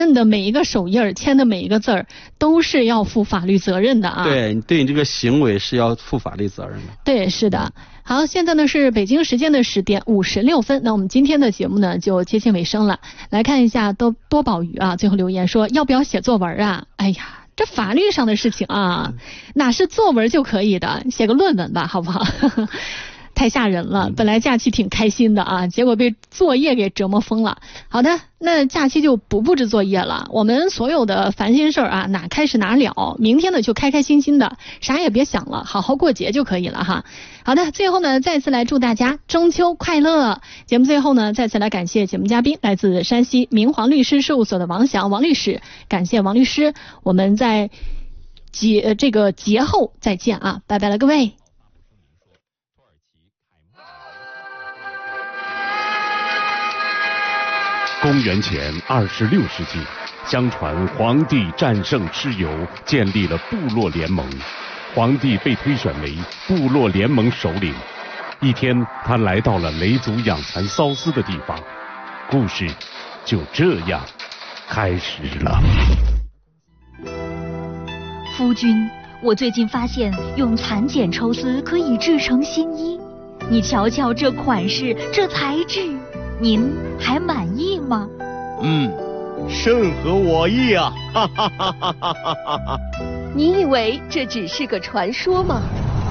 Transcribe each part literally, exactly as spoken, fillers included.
认的每一个手印儿、签的每一个字儿，都是要负法律责任的啊。 对，对你这个行为是要负法律责任的。 对，是的。好，现在呢是北京时间的十点五十六分，那我们今天的节目呢就接近尾声了。来看一下多多宝鱼啊，最后留言说要不要写作文啊？哎呀，这法律上的事情啊，哪是作文就可以的？写个论文吧，好不好？太吓人了，本来假期挺开心的啊，结果被作业给折磨疯了。好的，那假期就不布置作业了，我们所有的烦心事儿啊，哪开始哪了，明天呢就开开心心的，啥也别想了，好好过节就可以了哈。好的，最后呢再次来祝大家中秋快乐。节目最后呢再次来感谢节目嘉宾，来自山西明皇律师事务所的王翔王律师，感谢王律师，我们在节这个节后再见啊，拜拜了各位。 公元前二十六世纪，相传黄帝战胜蚩尤，建立了部落联盟。黄帝被推选为部落联盟首领。一天，他来到了雷族养蚕缫丝的地方，故事就这样开始了。 夫君，我最近发现用蚕茧抽丝可以制成新衣，你瞧瞧这款式，这材质。您还满意吗？ 嗯，甚合我意啊！哈哈哈哈哈哈！ 你以为这只是个传说吗？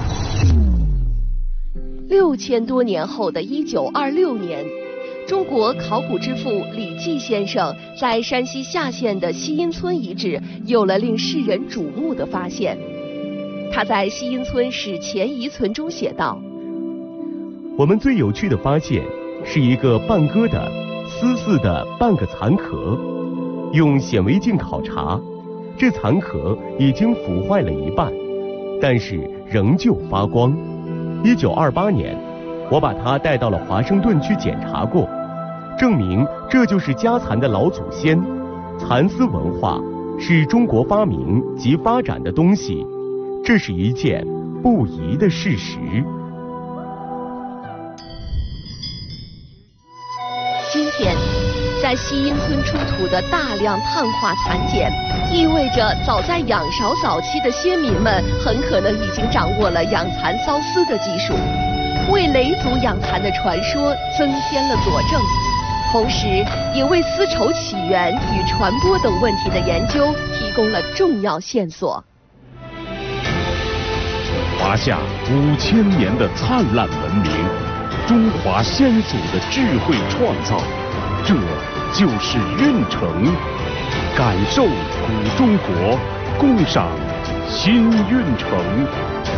六千多年后的一九二六年，中国考古之父李济先生在山西夏县的西阴村遗址有了令世人瞩目的发现。他在西阴村史前遗存中写道： 我们最有趣的发现是一个半割的丝似的半个蚕壳，用显微镜考察，这蚕壳已经腐坏了一半，但是仍旧发光。一九二八年，我把它带到了华盛顿去检查过，证明这就是家蚕的老祖先。蚕丝文化是中国发明及发展的东西，这是一件不疑的事实。 今天，在西阴村出土的大量碳化蚕茧，意味着早在仰韶早期的先民们很可能已经掌握了养蚕缫丝的技术，为雷族养蚕的传说增添了佐证，同时也为丝绸起源与传播等问题的研究提供了重要线索。 华夏五千年的灿烂文明，中华先祖的智慧创造，这就是运城。感受古中国，共赏新运城。